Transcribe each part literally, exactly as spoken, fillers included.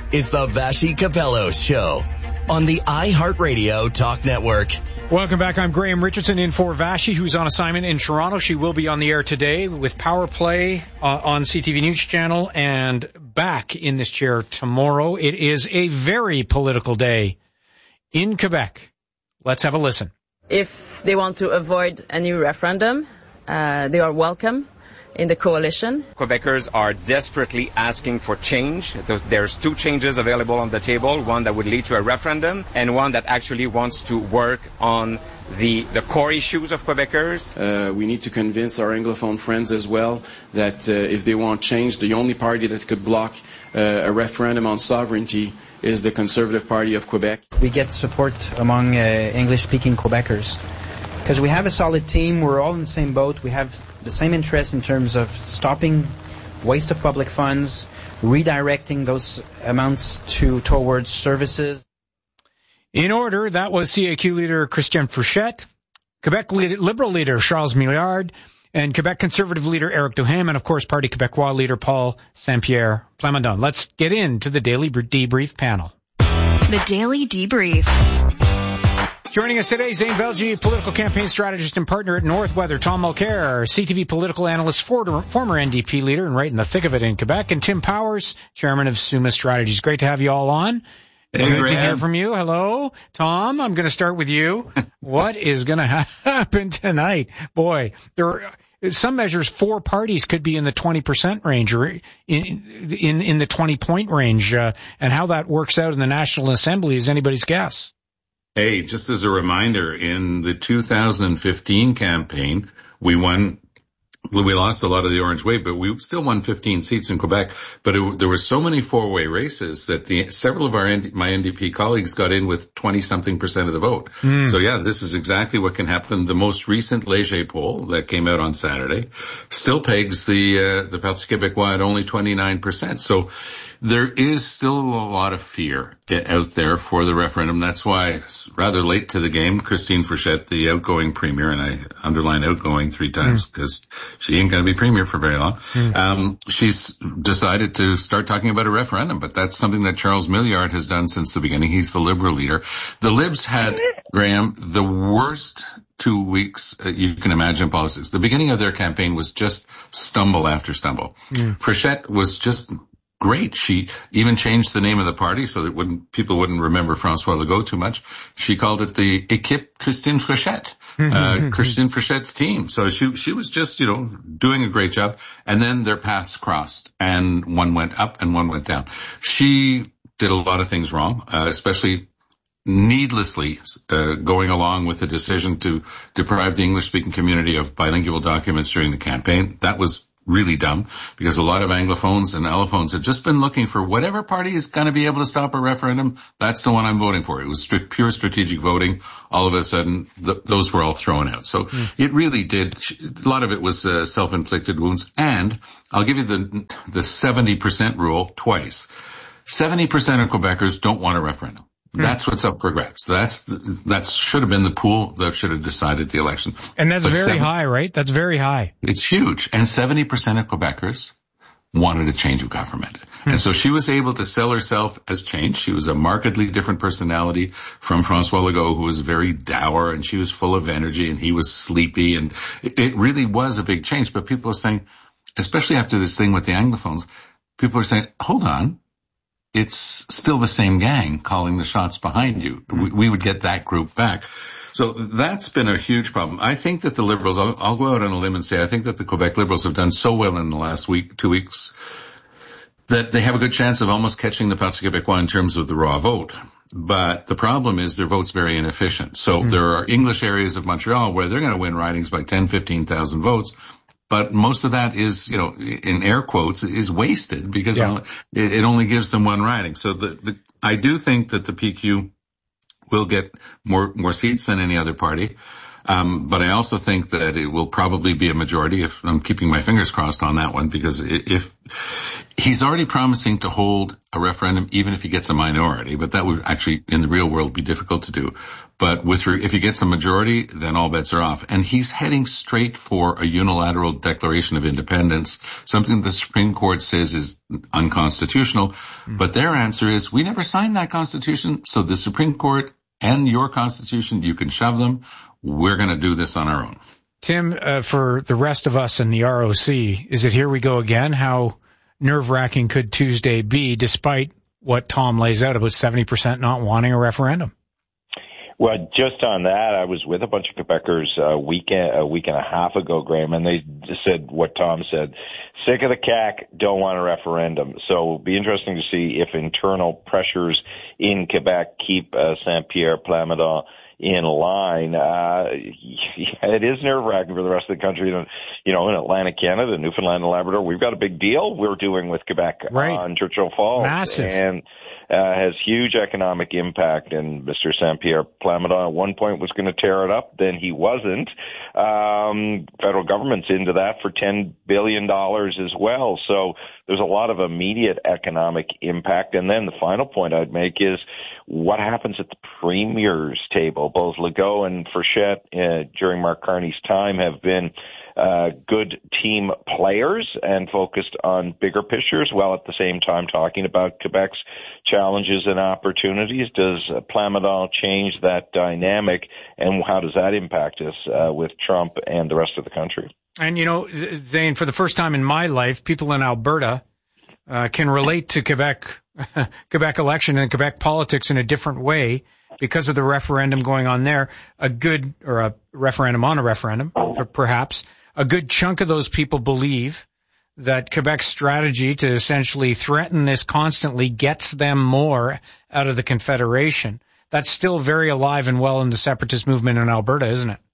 is the Vassy Capello Show on the iHeartRadio Talk Network. Welcome back. I'm Graham Richardson in for Vassy, who's on assignment in Toronto. She will be on the air today with Power Play uh, on C T V News Channel and back in this chair tomorrow. It is a very political day in Quebec. Let's have a listen. If they want to avoid a new referendum, uh, they are welcome in the coalition. Quebecers are desperately asking for change. There's two changes available on the table, one that would lead to a referendum and one that actually wants to work on the, the core issues of Quebecers. Uh, we need to convince our Anglophone friends as well that uh, if they want change, the only party that could block uh, a referendum on sovereignty is the Conservative Party of Quebec. We get support among uh, English-speaking Quebecers because we have a solid team. We're all in the same boat. We have the same interests in terms of stopping waste of public funds, redirecting those amounts to towards services. In order, that was C A Q leader Christian Fourchette, Quebec leader, Liberal leader Charles Milliard, and Quebec Conservative leader Eric Duhem, and of course Parti Québécois leader Paul Saint-Pierre Plamondon. Let's get into the Daily Debrief panel. The Daily Debrief. Joining us today, Zane Velji, political campaign strategist and partner at Northweather, Tom Mulcair, C T V political analyst, former N D P leader and right in the thick of it in Quebec, and Tim Powers, chairman of Summa Strategies. Great to have you all on. Hey, Good Graham. to hear from you. Hello. Tom, I'm going to start with you. What is going to happen tonight? Boy, there are some measures, four parties could be in the twenty percent range or in, in, in the twenty point range, uh, and how that works out in the National Assembly is anybody's guess. Hey, just as a reminder, in the two thousand fifteen campaign, we won, well, we lost a lot of the orange wave, but we still won fifteen seats in Quebec. But it, there were so many four-way races that the several of our my N D P colleagues got in with twenty-something percent of the vote. Mm. So, yeah, this is exactly what can happen. The most recent Léger poll that came out on Saturday still pegs the uh, the Parti Québécois at only twenty-nine percent. So there is still a lot of fear out there for the referendum. That's why it's rather late to the game. Christine Fourchette, the outgoing premier, and I underline outgoing three times because mm. she ain't going to be premier for very long. Mm. Um, she's decided to start talking about a referendum, but that's something that Charles Milliard has done since the beginning. He's the Liberal leader. The Libs had, Graham, the worst two weeks uh, you can imagine in politics. The beginning of their campaign was just stumble after stumble. Mm. Fourchette was just great. She even changed the name of the party so that wouldn't, people wouldn't remember François Legault too much. She called it the Équipe Christine Fourchette, uh, Christine Fourchette's team. So she, she was just, you know, doing a great job. And then their paths crossed and one went up and one went down. She did a lot of things wrong, uh, especially needlessly uh, going along with the decision to deprive the English-speaking community of bilingual documents during the campaign. That was really dumb because a lot of Anglophones and Allophones had just been looking for whatever party is going to be able to stop a referendum. That's the one I'm voting for. It was st- pure strategic voting. All of a sudden, th- those were all thrown out. So mm. it really did. A lot of it was uh, self-inflicted wounds. And I'll give you the the seventy percent rule twice. seventy percent of Quebecers don't want a referendum. That's what's up for grabs. That's that should have been the pool that should have decided the election. And that's but very seven, high, right? That's very high. It's huge. And seventy percent of Quebecers wanted a change of government. Hmm. And so she was able to sell herself as change. She was a markedly different personality from François Legault, who was very dour and she was full of energy and he was sleepy. And it, it really was a big change. But people are saying, especially after this thing with the Anglophones, people are saying, hold on. It's still the same gang calling the shots behind you. We, we would get that group back. So that's been a huge problem. I think that the Liberals, I'll, I'll go out on a limb and say I think that the Quebec Liberals have done so well in the last week, two weeks, that they have a good chance of almost catching the Parti Québécois in terms of the raw vote. But the problem is their vote's very inefficient. So mm-hmm. there are English areas of Montreal where they're going to win ridings by ten, fifteen thousand votes. But most of that is, you know, in air quotes, is wasted because yeah. it, it only gives them one riding. So the, the, I do think that the P Q will get more, more seats than any other party. Um, but I also think that it will probably be a majority. If I'm keeping my fingers crossed on that one, because if he's already promising to hold a referendum, even if he gets a minority, but that would actually in the real world be difficult to do. But with, if he gets a majority, then all bets are off. And he's heading straight for a unilateral declaration of independence, something the Supreme Court says is unconstitutional. Mm-hmm. But their answer is, we never signed that Constitution, so the Supreme Court and your Constitution, you can shove them. We're going to do this on our own. Tim, uh, for the rest of us in the R O C, is it here we go again? How nerve-wracking could Tuesday be, despite what Tom lays out about seventy percent not wanting a referendum? Well, just on that, I was with a bunch of Quebecers a week, a week and a half ago, Graham, and they said what Tom said. Sick of the C A Q, don't want a referendum. So it'll be interesting to see if internal pressures in Quebec keep uh, Saint-Pierre Plamondon in line. Uh, it is nerve-wracking for the rest of the country. You know, in Atlantic Canada, Newfoundland and Labrador, we've got a big deal we're doing with Quebec right. on Churchill Falls. Massive. And Uh, has huge economic impact, and Mister Saint-Pierre Plamondon at one point was going to tear it up, then he wasn't. Um, federal government's into that for ten billion dollars as well, so there's a lot of immediate economic impact. And then the final point I'd make is what happens at the premier's table. Both Legault and Fourchette uh, during Mark Carney's time have been Uh, good team players and focused on bigger pictures while at the same time talking about Quebec's challenges and opportunities. Does uh, Plamondon change that dynamic, and how does that impact us uh, with Trump and the rest of the country? And, you know, Zane, for the first time in my life, people in Alberta uh, can relate to Quebec, Quebec election and Quebec politics in a different way because of the referendum going on there. A good, or a referendum on a referendum, perhaps. A good chunk of those people believe that Quebec's strategy to essentially threaten this constantly gets them more out of the Confederation. That's still very alive and well in the separatist movement in Alberta, isn't it?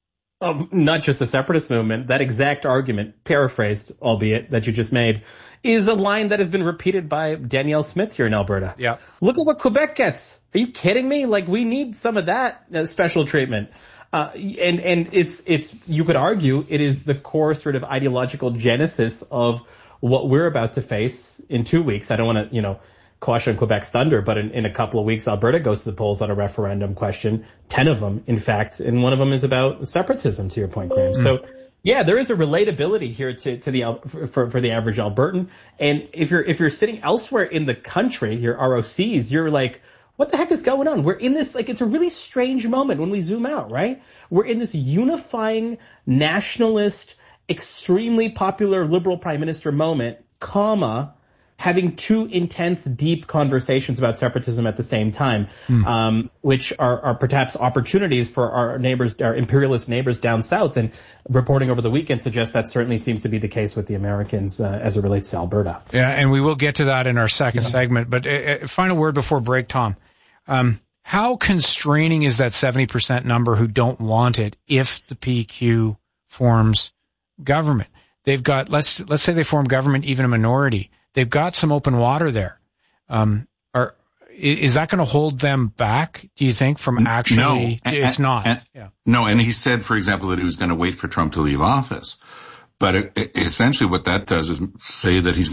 Um, not just the separatist movement. That exact argument, paraphrased, albeit, that you just made, is a line that has been repeated by Danielle Smith here in Alberta. Yeah. Look at what Quebec gets. Are you kidding me? Like, we need some of that uh, special treatment. Uh, and, and it's, it's, you could argue it is the core sort of ideological genesis of what we're about to face in two weeks. I don't want to, you know, caution Quebec's thunder, but in, in a couple of weeks, Alberta goes to the polls on a referendum question. Ten of them, in fact, and one of them is about separatism, to your point, Graham. Mm. So, yeah, there is a relatability here to, to the, for, for the average Albertan. And if you're, if you're sitting elsewhere in the country, your R O Cs, you're like, what the heck is going on? We're in this, like, it's a really strange moment when we zoom out, right? We're in this unifying, nationalist, extremely popular liberal prime minister moment, comma, having two intense, deep conversations about separatism at the same time, mm. um, which are, are perhaps opportunities for our neighbors, our imperialist neighbors down south. And reporting over the weekend suggests that certainly seems to be the case with the Americans uh, as it relates to Alberta. Yeah, and we will get to that in our second yeah. segment. But uh, final word before break, Tom. Um, how constraining is that seventy percent number who don't want it if the P Q forms government? They've got, let's let's say they form government, even a minority. They've got some open water there. Um, are, is that going to hold them back, do you think, from actually? No, it's and, not. And, yeah. No, and he said, for example, that he was going to wait for Trump to leave office. But it, it, essentially what that does is say that he's